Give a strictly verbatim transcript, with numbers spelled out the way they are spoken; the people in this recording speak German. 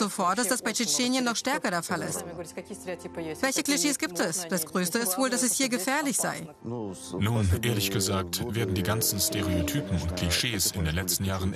so vor, dass das bei Tschetschenien noch stärker der Fall ist. Welche Klischees gibt es? Das größte ist wohl, dass es hier gefährlich sei. Nun, ehrlich gesagt, werden die ganzen Stereotypen und Klischees in den letzten Jahren